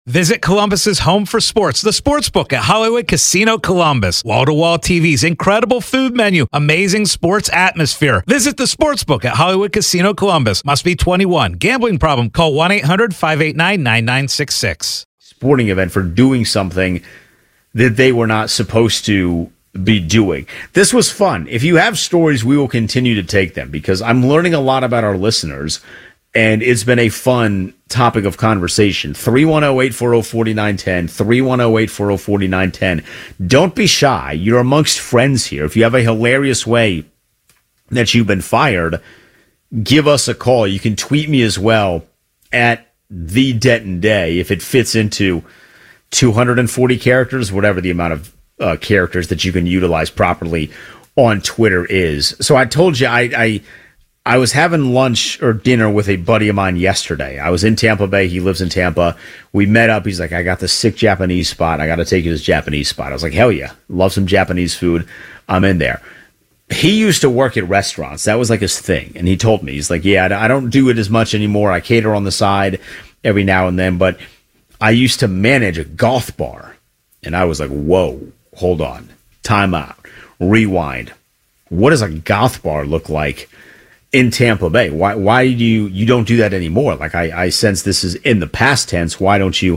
Visit Columbus's home for sports, the Sportsbook at Hollywood Casino Columbus. Wall-to-wall TVs, incredible food menu, amazing sports atmosphere. Visit the Sportsbook at Hollywood Casino Columbus. Must be 21. Gambling problem? Call 1-800-589-9966. Sporting event for doing something that they were not supposed to be doing. This was fun. If you have stories, we will continue to take them because I'm learning a lot about our listeners. And it's been a fun topic of conversation. 310-840-4910, 310-840-4910. Don't be shy. You're amongst friends here. If you have a hilarious way that you've been fired, give us a call. You can tweet me as well at the Denton Day if it fits into 240 characters, whatever the amount of characters that you can utilize properly on Twitter is. So I told you I was having lunch or dinner with a buddy of mine yesterday. I was in Tampa Bay. He lives in Tampa. We met up. He's like, I got this sick Japanese spot. I got to take you to this Japanese spot. I was like, hell yeah. Love some Japanese food. I'm in there. He used to work at restaurants. That was like his thing. And he told me, he's like, yeah, I don't do it as much anymore. I cater on the side every now and then. But I used to manage a goth bar. And I was like, whoa, hold on. Time out. Rewind. What does a goth bar look like in Tampa Bay? Why do you don't do that anymore? Like I sense this is in the past tense. Why don't you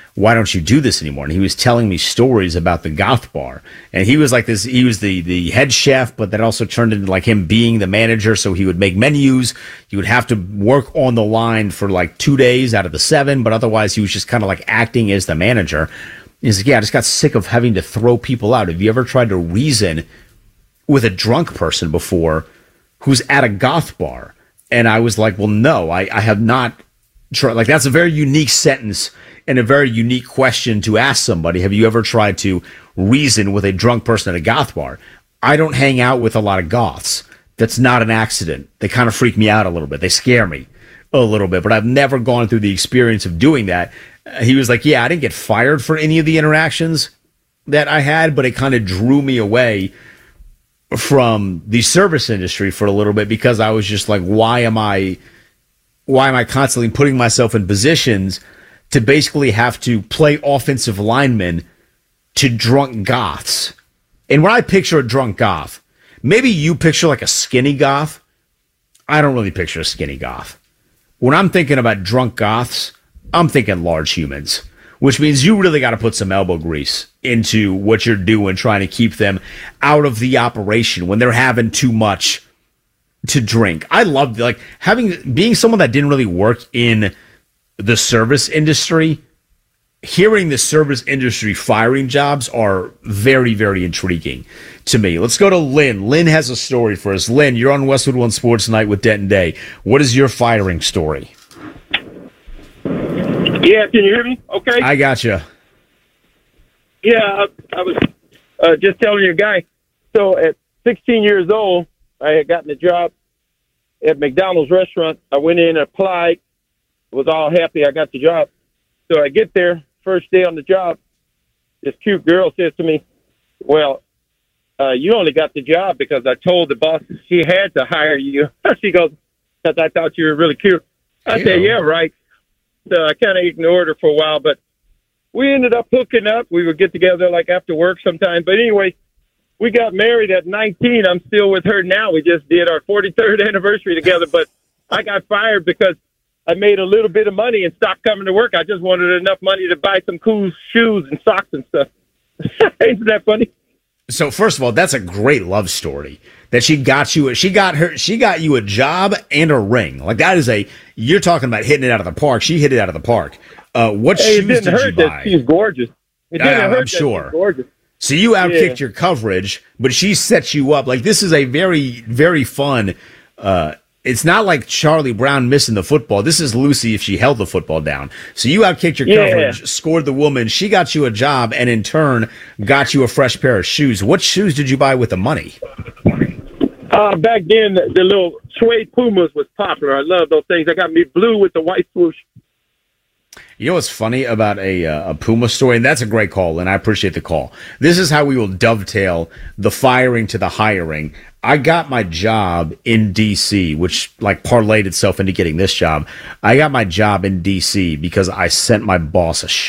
do this anymore? And he was telling me stories about the goth bar. And he was like this, he was the head chef, but that also turned into like him being the manager. So he would make menus. He would have to work on the line for like 2 days out of the 7, but otherwise he was just kind of like acting as the manager. He's like, yeah, I just got sick of having to throw people out. Have you ever tried to reason with a drunk person before who's at a goth bar? And I was like, well, no, I have not tried. Like, that's a very unique sentence and a very unique question to ask somebody. Have you ever tried to reason with a drunk person at a goth bar? I don't hang out with a lot of goths. That's not an accident. They kind of freak me out a little bit. They scare me a little bit, but I've never gone through the experience of doing that. He was like, yeah, I didn't get fired for any of the interactions that I had, but it kind of drew me away from the service industry for a little bit because I was just like, why am I constantly putting myself in positions to basically have to play offensive linemen to drunk goths? And when I picture a drunk goth, maybe you picture like a skinny goth. I don't really picture a skinny goth. When I'm thinking about drunk goths, I'm thinking large humans, which means you really got to put some elbow grease into what you're doing, trying to keep them out of the operation when they're having too much to drink. I love like being someone that didn't really work in the service industry. Hearing the service industry firing jobs are very, very intriguing to me. Let's go to Lynn. Lynn has a story for us. Lynn, you're on Westwood One Sports Night with Denton Day. What is your firing story? Yeah, can you hear me? Okay. I gotcha. Yeah, I was just telling you a guy. So at 16 years old, I had gotten a job at McDonald's restaurant. I went in and applied, was all happy I got the job. So I get there, first day on the job, this cute girl says to me, well, you only got the job because I told the boss she had to hire you. She goes, because I thought you were really cute. I said, yeah, right. So I kind of ignored her for a while, but we ended up hooking up. We would get together like after work sometime. But anyway, we got married at 19. I'm still with her now. We just did our 43rd anniversary together. But I got fired because I made a little bit of money and stopped coming to work. I just wanted enough money to buy some cool shoes and socks and stuff. Isn't that funny? So first of all, that's a great love story that she got you a job and a ring. Like that is you're talking about hitting it out of the park. She hit it out of the park. What shoes did you buy? She's gorgeous. I'm sure. She's gorgeous. So you outkicked your coverage, but she set you up. Like this is a very, very fun, it's not like Charlie Brown missing the football. This is Lucy if she held the football down. So you outkicked your coverage, scored the woman. She got you a job and in turn got you a fresh pair of shoes. What shoes did you buy with the money? Back then, the little suede Pumas was popular. I love those things. They got me blue with the white swoosh. You know what's funny about a Puma story? And that's a great call, and I appreciate the call. This is how we will dovetail the firing to the hiring. I got my job in D.C., which like parlayed itself into getting this job. I got my job in D.C. because I sent my boss a